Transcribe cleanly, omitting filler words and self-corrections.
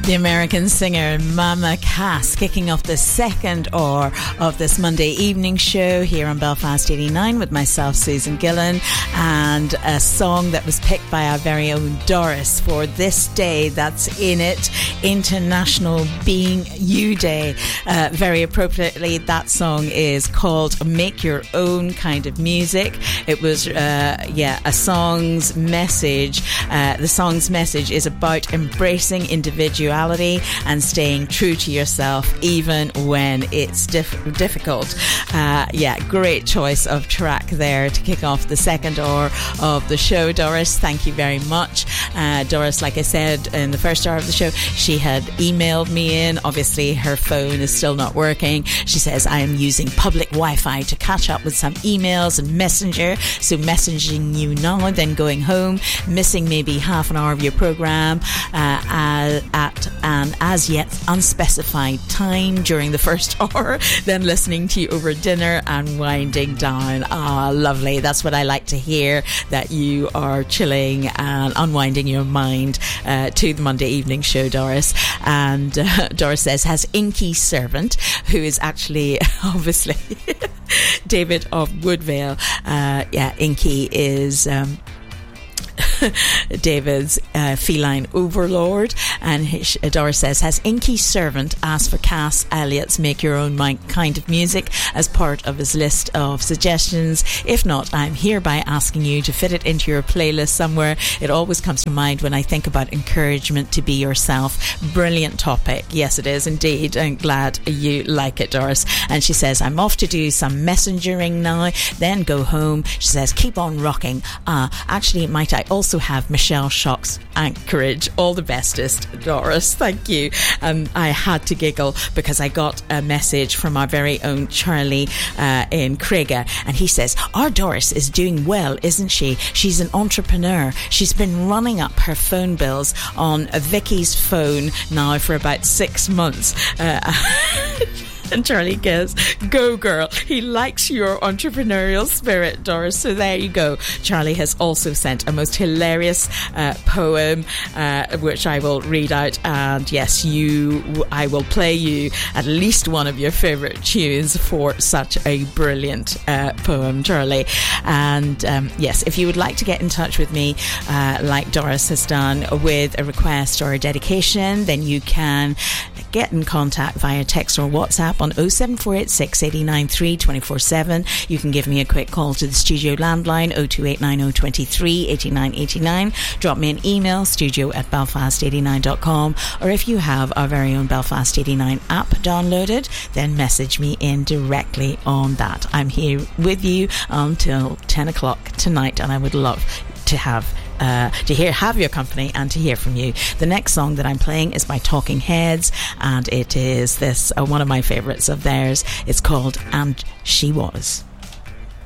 The American singer Mama Cass kicking off the second hour of this Monday evening show here on Belfast 89 with myself, Susan Gillen, and a song that was picked by our very own Doris for this day that's in it, International Being You Day. Very appropriately, that song is called Make Your Own Kind of Music. It was a song's message. The song's message is about embracing individuality and staying true to yourself even when it's difficult. Great choice of track there to kick off the second hour of the show, Doris. Thank you very much. Doris, like I said in the first hour of the show, she had emailed me in. Obviously her phone is still not working. She says, I am using public Wi-Fi to catch up with some emails and Messenger, so messaging you now, then going home, missing maybe half an hour of your programme at an as yet unspecified time during the first hour, then listening to you over dinner and winding down. Lovely. That's what I like to hear, that you are chilling and unwinding your mind to the Monday evening show, Doris. And Doris says, has Inky Servant, who is actually obviously David of Woodvale. Inky is David's feline overlord, and Doris says, has Inky's servant asked for Cass Elliott's Make Your Own Kind of Music as part of his list of suggestions? If not, I'm hereby asking you to fit it into your playlist somewhere. It always comes to mind when I think about encouragement to be yourself. Brilliant topic. Yes, it is indeed. I'm glad you like it, Doris. And she says, I'm off to do some messengering now, then go home. She says, keep on rocking. Actually, might I also have Michelle Shock's Anchorage? All the bestest, Doris. Thank you. I had to giggle because I got a message from our very own Charlie in Craiga, and he says, our Doris is doing well, isn't she? She's an entrepreneur. She's been running up her phone bills on Vicky's phone now for about 6 months. And Charlie goes, go girl. He likes your entrepreneurial spirit, Doris. So there you go. Charlie has also sent a most hilarious poem, which I will read out. And yes, I will play you at least one of your favourite tunes for such a brilliant poem, Charlie. And yes, if you would like to get in touch with me, like Doris has done, with a request or a dedication, then you can get in contact via text or WhatsApp on 07486 893 247. You can give me a quick call to the studio landline 0289023 8989. Drop me an email, studio@belfast89.com, or if you have our very own Belfast 89 app downloaded, then message me in directly on that. I'm here with you until 10 o'clock tonight, and I would love to have your company and to hear from you. The next song that I'm playing is by Talking Heads, and it is one of my favourites of theirs. It's called And She Was.